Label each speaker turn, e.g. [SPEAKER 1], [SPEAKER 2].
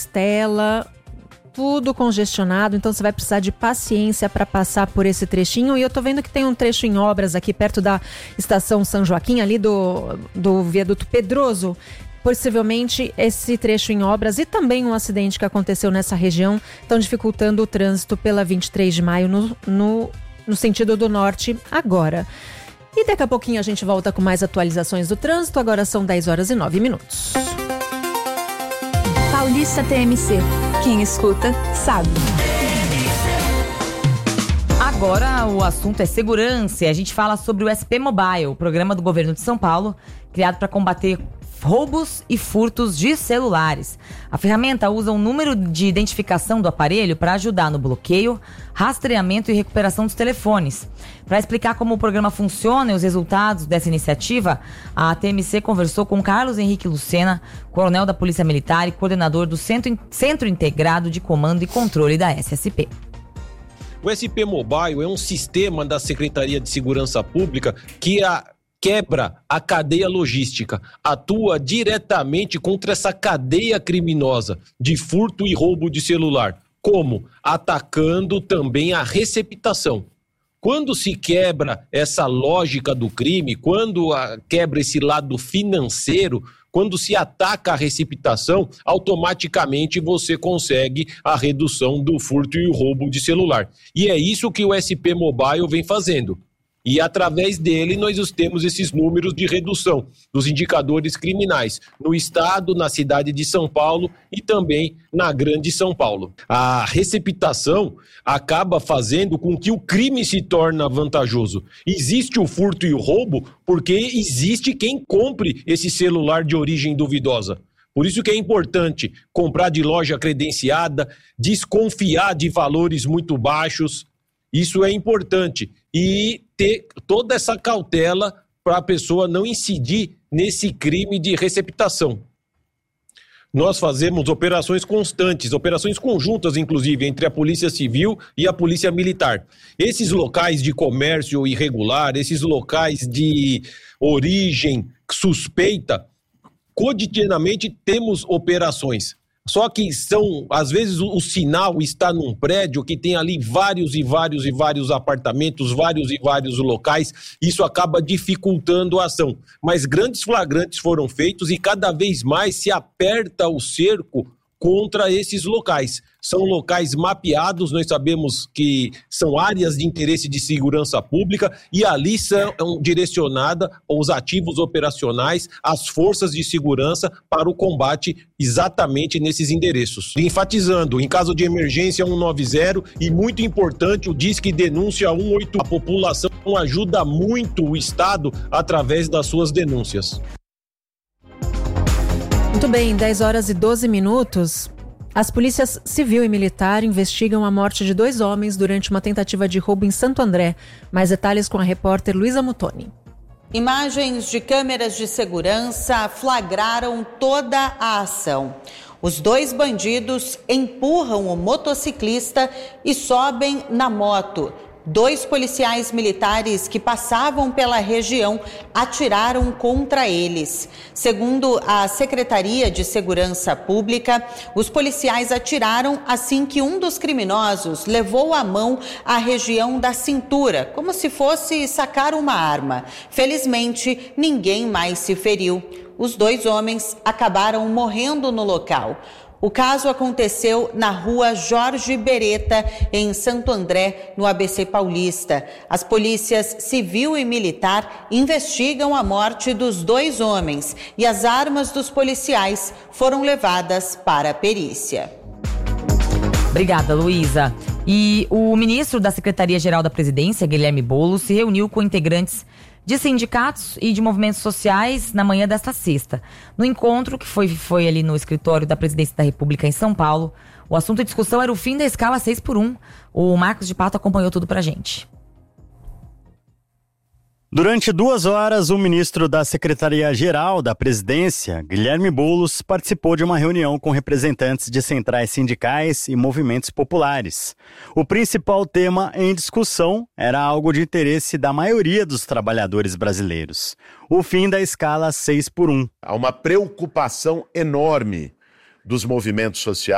[SPEAKER 1] Estela, tudo congestionado, então você vai precisar de paciência para passar por esse trechinho. E eu tô vendo que tem um trecho em obras aqui perto da estação São Joaquim, ali do viaduto Pedroso. Possivelmente esse trecho em obras e também um acidente que aconteceu nessa região estão dificultando o trânsito pela 23 de maio no sentido do norte agora. E daqui a pouquinho a gente volta com mais atualizações do trânsito. Agora são 10h09.
[SPEAKER 2] Paulista TMC. Quem escuta, sabe.
[SPEAKER 3] Agora o assunto é segurança. A gente fala sobre o SP Mobile, o programa do governo de São Paulo, criado para combater roubos e furtos de celulares. A ferramenta usa um número de identificação do aparelho para ajudar no bloqueio, rastreamento e recuperação dos telefones. Para explicar como o programa funciona e os resultados dessa iniciativa, a TMC conversou com Carlos Henrique Lucena, coronel da Polícia Militar e coordenador do Centro Integrado de Comando e Controle da SSP.
[SPEAKER 4] O SP Mobile é um sistema da Secretaria de Segurança Pública que quebra a cadeia logística, atua diretamente contra essa cadeia criminosa de furto e roubo de celular. Como? Atacando também a receptação. Quando se quebra essa lógica do crime, quando quebra esse lado financeiro, quando se ataca a receptação, automaticamente você consegue a redução do furto e o roubo de celular. E é isso que o SP Mobile vem fazendo. E através dele nós temos esses números de redução dos indicadores criminais no estado, na cidade de São Paulo e também na Grande São Paulo. A receptação acaba fazendo com que o crime se torne vantajoso. Existe o furto e o roubo porque existe quem compre esse celular de origem duvidosa. Por isso que é importante comprar de loja credenciada, desconfiar de valores muito baixos. Isso é importante. E ter toda essa cautela para a pessoa não incidir nesse crime de receptação. Nós fazemos operações constantes, operações conjuntas, inclusive, entre a Polícia Civil e a Polícia Militar. Esses locais de comércio irregular, esses locais de origem suspeita, cotidianamente temos operações. Só que às vezes o sinal está num prédio que tem ali vários apartamentos, vários locais, isso acaba dificultando a ação. Mas grandes flagrantes foram feitos e cada vez mais se aperta o cerco contra esses locais. São locais mapeados, nós sabemos que são áreas de interesse de segurança pública e ali são direcionadas os ativos operacionais, as forças de segurança para o combate exatamente nesses endereços. Enfatizando, em caso de emergência 190 e muito importante o Disque Denúncia 188. A população ajuda muito o Estado através das suas denúncias.
[SPEAKER 1] Muito bem, 10h12. As polícias civil e militar investigam a morte de 2 homens durante uma tentativa de roubo em Santo André. Mais detalhes com a repórter Luísa Muttoni.
[SPEAKER 5] Imagens de câmeras de segurança flagraram toda a ação. Os 2 bandidos empurram o motociclista e sobem na moto. 2 policiais militares que passavam pela região atiraram contra eles. Segundo a Secretaria de Segurança Pública, os policiais atiraram assim que um dos criminosos levou a mão à região da cintura, como se fosse sacar uma arma. Felizmente, ninguém mais se feriu. Os 2 homens acabaram morrendo no local. O caso aconteceu na rua Jorge Beretta, em Santo André, no ABC Paulista. As polícias civil e militar investigam a morte dos 2 homens e as armas dos policiais foram levadas para a perícia.
[SPEAKER 3] Obrigada, Luísa. E o ministro da Secretaria-Geral da Presidência, Guilherme Boulos, se reuniu com integrantes de sindicatos e de movimentos sociais na manhã desta sexta. No encontro, que foi ali no escritório da Presidência da República em São Paulo, o assunto de discussão era o fim da escala 6x1. O Marcos de Pato acompanhou tudo pra gente.
[SPEAKER 6] Durante 2 horas, o ministro da Secretaria-Geral da Presidência, Guilherme Boulos, participou de uma reunião com representantes de centrais sindicais e movimentos populares. O principal tema em discussão era algo de interesse da maioria dos trabalhadores brasileiros: o fim da escala 6x1.
[SPEAKER 7] Há uma preocupação enorme dos movimentos sociais